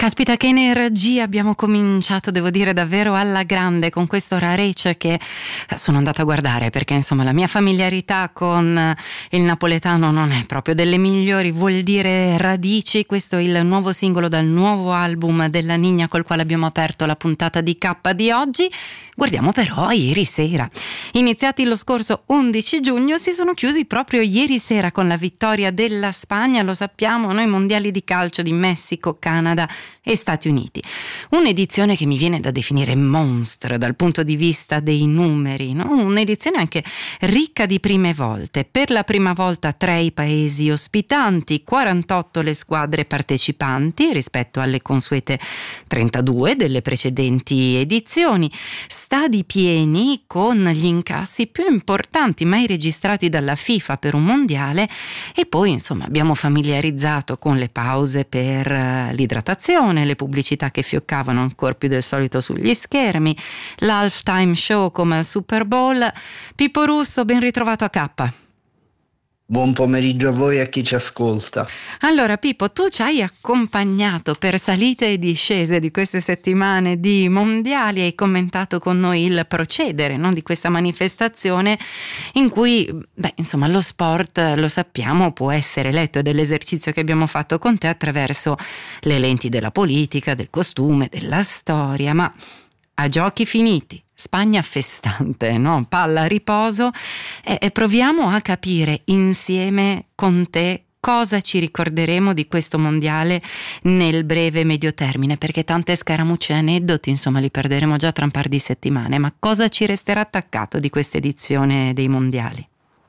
Caspita, che energia abbiamo cominciato, devo dire, davvero alla grande con questo Rarece che sono andata a guardare, perché insomma la mia familiarità con il napoletano non è proprio delle migliori, vuol dire radici. Questo è il nuovo singolo dal nuovo album della Niña col quale abbiamo aperto la puntata di K di oggi. Guardiamo però ieri sera. Iniziati lo scorso 11 giugno, si sono chiusi proprio ieri sera con la vittoria della Spagna, lo sappiamo, noi mondiali di calcio di Messico, Canada e Stati Uniti. Un'edizione che mi viene da definire monstre dal punto di vista dei numeri, no? Un'edizione anche ricca di prime volte. Per la prima volta 3 i paesi ospitanti, 48 le squadre partecipanti rispetto alle consuete 32 delle precedenti edizioni. Stadi pieni con gli incassi più importanti mai registrati dalla FIFA per un mondiale, e poi insomma abbiamo familiarizzato con le pause per l'idratazione, le pubblicità che fioccavano ancora più del solito sugli schermi, l'halftime show come al Super Bowl. Pippo Russo, ben ritrovato a K. Buon pomeriggio a voi e a chi ci ascolta. Allora Pippo, tu ci hai accompagnato per salite e discese di queste settimane di mondiali, hai commentato con noi il procedere, no, di questa manifestazione in cui, insomma, lo sport, lo sappiamo, può essere letto, ed è l'esercizio che abbiamo fatto con te attraverso le lenti della politica, del costume, della storia, ma a giochi finiti, Spagna festante, no? Palla a riposo, e proviamo a capire insieme con te cosa ci ricorderemo di questo mondiale nel breve e medio termine, perché tante scaramucce e aneddoti insomma li perderemo già tra un par di settimane, ma cosa ci resterà attaccato di questa edizione dei mondiali?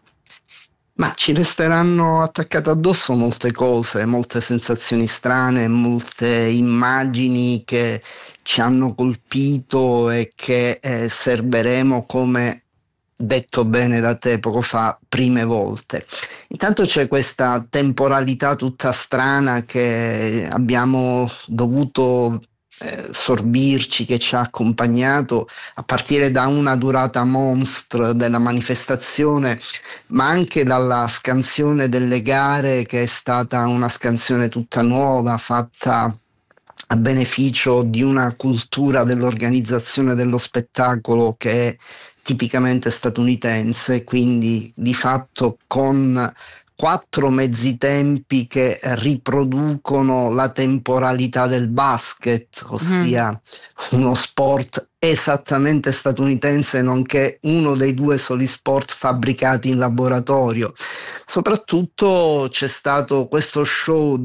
Ma ci resteranno attaccate addosso molte cose, molte sensazioni strane, molte immagini che ci hanno colpito e che serberemo, come detto bene da te poco fa, prime volte. Intanto c'è questa temporalità tutta strana che abbiamo dovuto sorbirci, che ci ha accompagnato a partire da una durata monstre della manifestazione, ma anche dalla scansione delle gare, che è stata una scansione tutta nuova, fatta a beneficio di una cultura dell'organizzazione dello spettacolo che è tipicamente statunitense, quindi di fatto con 4 mezzi tempi che riproducono la temporalità del basket, ossia uno sport esattamente statunitense, nonché uno dei 2 soli sport fabbricati in laboratorio. Soprattutto c'è stato questo show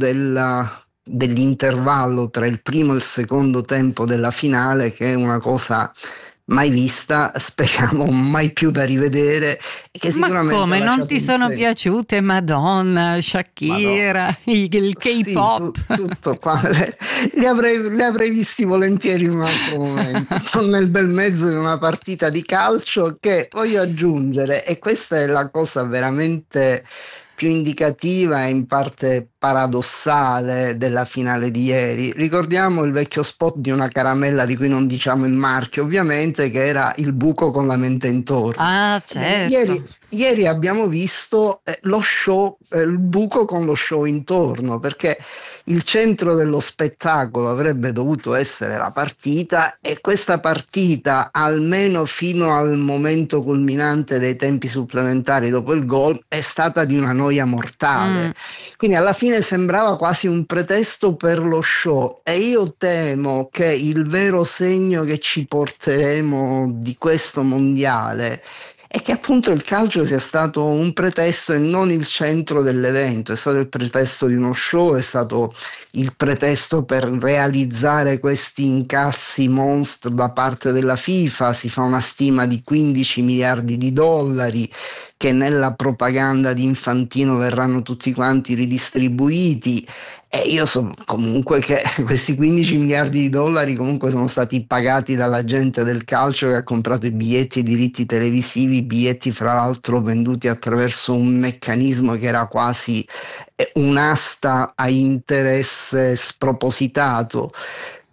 dell'intervallo tra il primo e il secondo tempo della finale, che è una cosa mai vista, speriamo mai più da rivedere, e che sicuramente... Ma come, non ti sono piaciute Madonna, Shakira, il K-pop? Sì, tutto qua, li avrei visti volentieri in un altro momento, non nel bel mezzo di una partita di calcio, che voglio aggiungere, e questa è la cosa veramente più indicativa e in parte paradossale della finale di ieri. Ricordiamo il vecchio spot di una caramella di cui non diciamo il marchio, ovviamente, che era il buco con la mente intorno. Ah, certo. Ieri abbiamo visto lo show, il buco con lo show intorno, perché il centro dello spettacolo avrebbe dovuto essere la partita, e questa partita, almeno fino al momento culminante dei tempi supplementari dopo il gol, è stata di una noia mortale. Quindi alla fine sembrava quasi un pretesto per lo show, e io temo che il vero segno che ci porteremo di questo mondiale è che appunto il calcio sia stato un pretesto e non il centro dell'evento. È stato il pretesto di uno show, è stato il pretesto per realizzare questi incassi monstre da parte della FIFA. Si fa una stima di 15 miliardi di dollari che nella propaganda di Infantino verranno tutti quanti ridistribuiti. E io so comunque che questi 15 miliardi di dollari comunque sono stati pagati dalla gente del calcio che ha comprato i biglietti e i diritti televisivi, biglietti fra l'altro venduti attraverso un meccanismo che era quasi un'asta a interesse spropositato.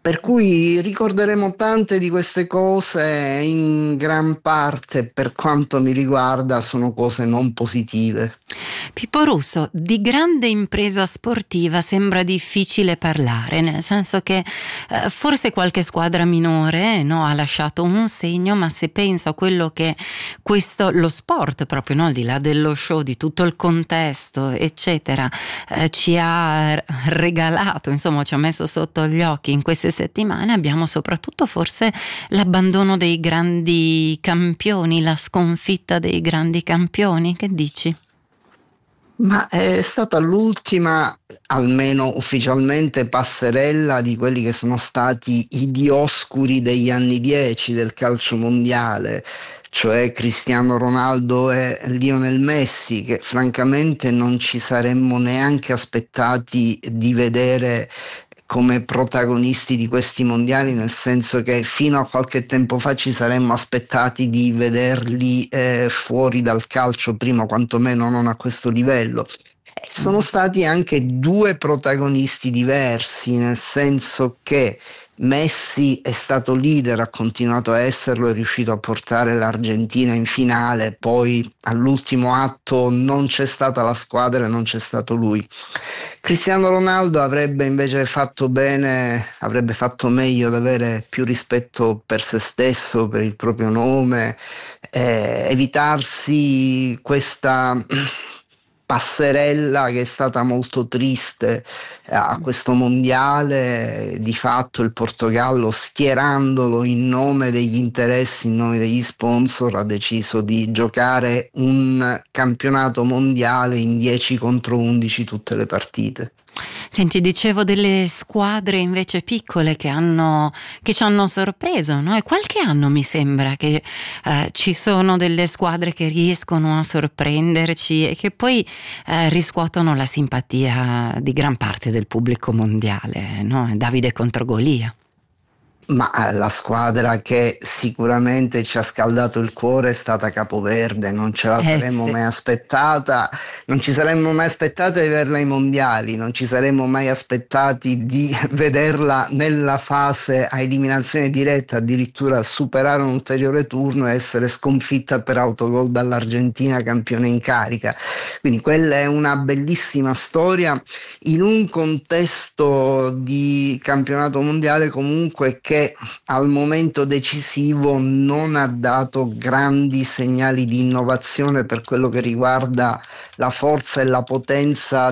Per cui ricorderemo tante di queste cose, in gran parte, per quanto mi riguarda, sono cose non positive. Pippo Russo, di grande impresa sportiva sembra difficile parlare, nel senso che forse qualche squadra minore, no, ha lasciato un segno, ma se penso a quello che lo sport proprio, no, al di là dello show, di tutto il contesto, eccetera, ci ha regalato, insomma, ci ha messo sotto gli occhi in queste settimane, abbiamo soprattutto forse l'abbandono dei grandi campioni, la sconfitta dei grandi campioni. Che dici? Ma è stata l'ultima, almeno ufficialmente, passerella di quelli che sono stati i dioscuri degli anni 10 del calcio mondiale, cioè Cristiano Ronaldo e Lionel Messi, che francamente non ci saremmo neanche aspettati di vedere come protagonisti di questi mondiali, nel senso che fino a qualche tempo fa ci saremmo aspettati di vederli fuori dal calcio, prima quantomeno non a questo livello. Sono stati anche due protagonisti diversi, nel senso che Messi è stato leader, ha continuato a esserlo, è riuscito a portare l'Argentina in finale, poi all'ultimo atto non c'è stata la squadra e non c'è stato lui. Cristiano Ronaldo avrebbe invece fatto bene, avrebbe fatto meglio ad avere più rispetto per se stesso, per il proprio nome, evitarsi questa passerella che è stata molto triste a questo mondiale. Di fatto il Portogallo, schierandolo in nome degli interessi, in nome degli sponsor, ha deciso di giocare un campionato mondiale in 10 contro 11 tutte le partite. Senti, dicevo delle squadre invece piccole che ci hanno sorpreso, no? E qualche anno mi sembra che ci sono delle squadre che riescono a sorprenderci e che poi riscuotono la simpatia di gran parte del pubblico mondiale, no? Davide contro Golia. Ma la squadra che sicuramente ci ha scaldato il cuore è stata Capoverde, non ce la saremmo Sì. mai aspettata, non ci saremmo mai aspettati di vederla ai mondiali, non ci saremmo mai aspettati di vederla nella fase a eliminazione diretta, addirittura superare un ulteriore turno e essere sconfitta per autogol dall'Argentina, campione in carica. Quindi quella è una bellissima storia in un contesto di campionato mondiale comunque che al momento decisivo non ha dato grandi segnali di innovazione per quello che riguarda la forza e la potenza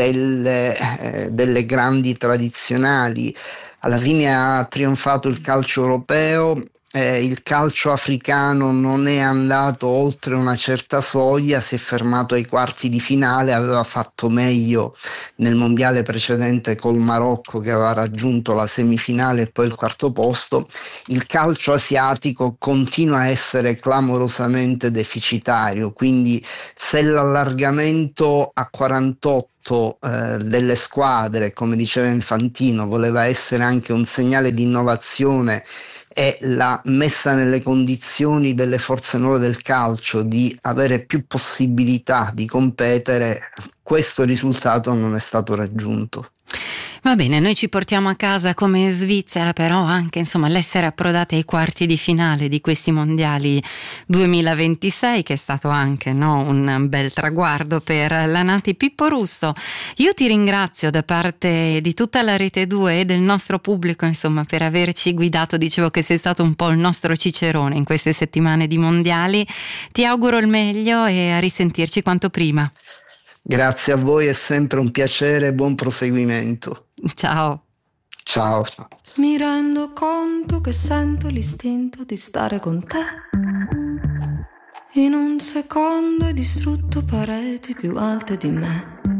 delle grandi tradizionali. Alla fine ha trionfato il calcio europeo. Il calcio africano non è andato oltre una certa soglia, si è fermato ai quarti di finale, aveva fatto meglio nel mondiale precedente col Marocco che aveva raggiunto la semifinale e poi il quarto posto. Il calcio asiatico continua a essere clamorosamente deficitario, quindi se l'allargamento a 48 delle squadre, come diceva Infantino, voleva essere anche un segnale di innovazione e la messa nelle condizioni delle forze nuove del calcio di avere più possibilità di competere, questo risultato non è stato raggiunto. Va bene, noi ci portiamo a casa come Svizzera però anche insomma l'essere approdati ai quarti di finale di questi mondiali 2026, che è stato anche, no, un bel traguardo per la Nati. Pippo Russo, io ti ringrazio da parte di tutta la Rete 2 e del nostro pubblico insomma per averci guidato. Dicevo che sei stato un po' il nostro cicerone in queste settimane di mondiali, ti auguro il meglio e a risentirci quanto prima. Grazie a voi, è sempre un piacere, buon proseguimento. Ciao. Ciao. Mi rendo conto che sento l'istinto di stare con te. In un secondo hai distrutto pareti più alte di me.